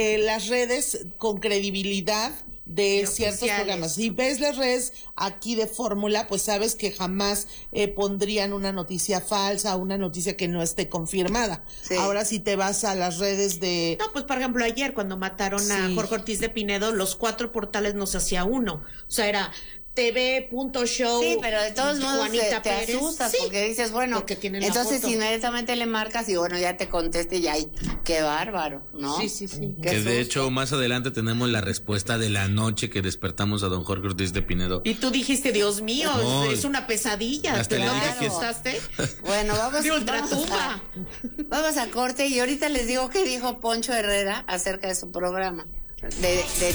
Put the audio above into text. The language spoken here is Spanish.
las redes con credibilidad de ciertos oficiales. programas. Si ves las redes aquí de Fórmula, pues sabes que jamás pondrían una noticia falsa, una noticia que no esté confirmada. Sí. Ahora si te vas a las redes de... No, pues por ejemplo ayer cuando mataron a Sí. Jorge Ortiz de Pinedo, los 4 portales no se hacía uno. O sea, era TV.show. Sí, pero de todos modos Juanita te Pérez. asustas Sí, porque dices, bueno, porque tienen la entonces foto. inmediatamente le marcas y bueno, ya te conteste y ay, qué bárbaro, ¿no? Sí, sí, sí. Qué Que de susto. hecho más adelante tenemos la respuesta de la noche que despertamos a don Jorge Ortiz de Pinedo. Y tú dijiste, Dios mío, No, es una pesadilla. hasta ¿Pero le no te dije que es- asustaste? Bueno, vamos, De ultratumba. vamos a corte y ahorita les digo qué dijo Poncho Herrera acerca de su programa. De